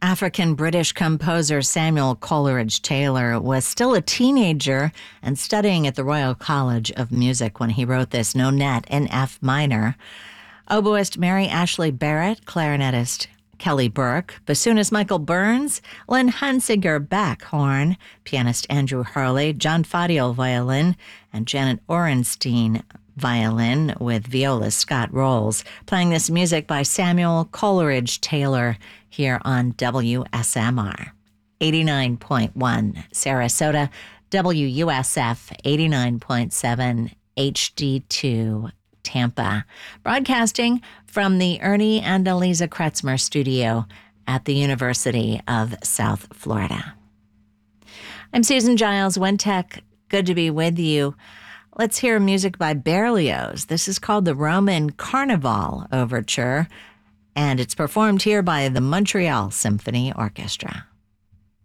African-British composer Samuel Coleridge Taylor was still a teenager and studying at the Royal College of Music when he wrote this Nonette in F minor. Oboist Mary Ashley Barrett, clarinetist Kelly Burke, bassoonist Michael Burns, Lynn Hunsinger Beck horn, pianist Andrew Hurley, John Fadiel violin, and Janet Orenstein violin with violist Scott Rolls, playing this music by Samuel Coleridge Taylor here on WSMR. 89.1 Sarasota, WUSF 89.7 HD2 Tampa, broadcasting from the Ernie and Eliza Kretzmer studio at the University of South Florida. I'm Susan Giles, Wentech. Good to be with you. Let's hear music by Berlioz. This is called the Roman Carnival Overture, and it's performed here by the Montreal Symphony Orchestra.